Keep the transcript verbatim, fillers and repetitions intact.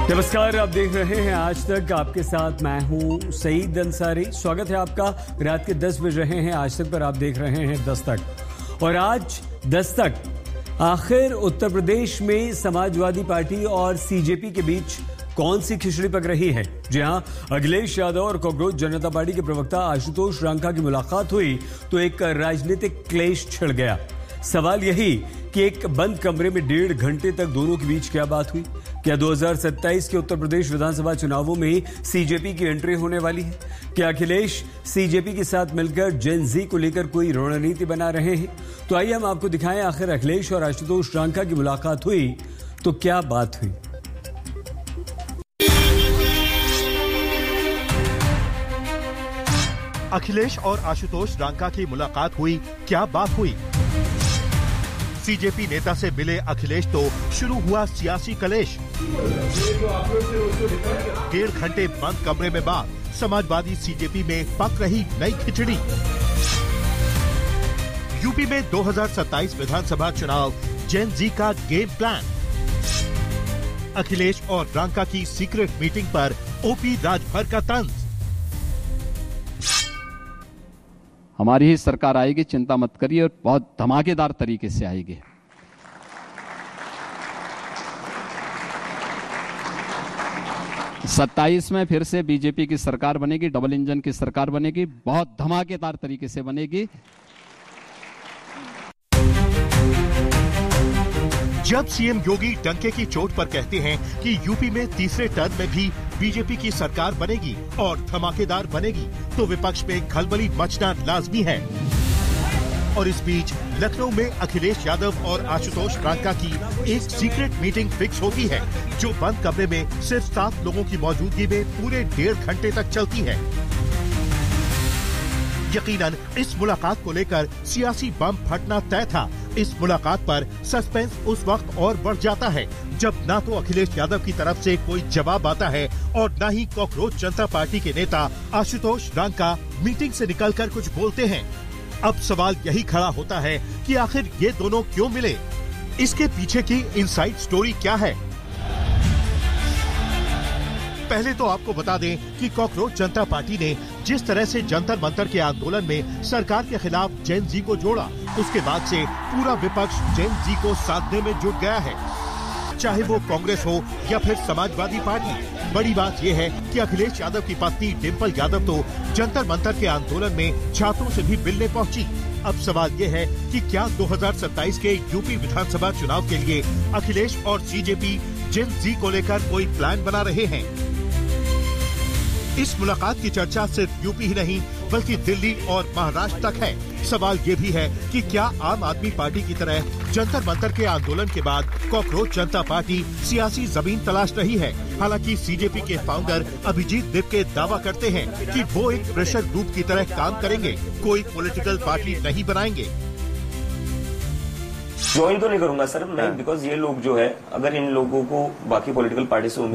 नमस्कार, आप देख रहे हैं आज तक। आपके साथ मैं हूं सईद अंसारी। स्वागत है आपका। रात के दस बज रहे हैं आज तक पर आप देख रहे हैं दस्तक। और आज दस्तक आखिर उत्तर प्रदेश में समाजवादी पार्टी और सीजेपी के बीच कौन सी खिचड़ी पक रही है। जी हां, अखिलेश यादव और कांग्रेस जनता पार्टी के प्रवक्ता आशुतोष रांका की मुलाकात हुई तो एक राजनीतिक क्लेश छिड़ गया। सवाल यही कि एक बंद कमरे में डेढ़ घंटे तक दोनों के बीच क्या बात हुई। क्या दो हज़ार सत्ताईस के उत्तर प्रदेश विधानसभा चुनावों में सीजेपी की एंट्री होने वाली है? क्या अखिलेश सीजेपी के साथ मिलकर जेन जी को लेकर कोई रणनीति बना रहे हैं? तो आइए हम आपको दिखाएं, आखिर अखिलेश और आशुतोष रांका की मुलाकात हुई तो क्या बात हुई। अखिलेश और आशुतोष रांका की मुलाकात हुई, क्या बात हुई। सीजेपी नेता से मिले अखिलेश तो शुरू हुआ सियासी कलेश। डेढ़ घंटे बंद कमरे में बात, समाजवादी सीजेपी में पक रही नई खिचड़ी। यूपी में दो हज़ार सत्ताईस विधानसभा चुनाव, जेन जी का गेम प्लान। अखिलेश और रांका की सीक्रेट मीटिंग पर ओपी राजभर का तंज। हमारी ही सरकार आएगी, चिंता मत करिए, और बहुत धमाकेदार तरीके से आएगी। सत्ताईस में फिर से बीजेपी की सरकार बनेगी, डबल इंजन की सरकार बनेगी, बहुत धमाकेदार तरीके से बनेगी। जब सीएम योगी डंके की चोट पर कहते हैं कि यूपी में तीसरे टर्म में भी बीजेपी की सरकार बनेगी और धमाकेदार बनेगी, तो विपक्ष में खलबली मचना लाजमी है। और इस बीच लखनऊ में अखिलेश यादव और आशुतोष रांका की एक सीक्रेट मीटिंग फिक्स होती है, जो बंद कमरे में सिर्फ सात लोगों की मौजूदगी में पूरे डेढ़ घंटे तक चलती है। यकीनन इस मुलाकात को लेकर सियासी बम फटना तय था। इस मुलाकात पर सस्पेंस उस वक्त और बढ़ जाता है जब ना तो अखिलेश यादव की तरफ से कोई जवाब आता है और न ही कांग्रेस जनता पार्टी के नेता आशुतोष रांका मीटिंग से निकलकर कुछ बोलते हैं। अब सवाल यही खड़ा होता है कि आखिर ये दोनों क्यों मिले, इसके पीछे की इनसाइड स्टोरी क्या है। पहले तो आपको बता दें कि कांग्रेस जनता पार्टी ने जिस तरह से जंतर मंतर के आंदोलन में सरकार के खिलाफ जेन जी को जोड़ा, उसके बाद से पूरा विपक्ष जेन जी को साधने में जुट गया है, चाहे वो कांग्रेस हो या फिर समाजवादी पार्टी। बड़ी बात यह है कि अखिलेश यादव की पत्नी डिंपल यादव तो जंतर मंतर के आंदोलन में छात्रों से भी मिलने पहुंची। अब सवाल ये है कि क्या दो हज़ार सत्ताईस के यूपी विधानसभा चुनाव के लिए अखिलेश और सीजेपी जेन जी को लेकर कोई प्लान बना रहे हैं। इस मुलाकात की चर्चा सिर्फ यूपी ही नहीं बल्कि दिल्ली और महाराष्ट्र तक है। सवाल ये भी है कि क्या आम आदमी पार्टी की तरह जंतर मंतर के आंदोलन के बाद कांग्रेस जनता पार्टी सियासी जमीन तलाश रही है। हालांकि सीजेपी के फाउंडर अभिजीत दिपके दावा करते हैं कि वो एक प्रेशर ग्रुप की तरह काम करेंगे, कोई पॉलिटिकल पार्टी नहीं बनाएंगे। ज्वाइन तो नहीं करूंगा सर मैं, बिकॉज ये लोग जो है, अगर इन लोगों को बाकी पॉलिटिकल पार्टी से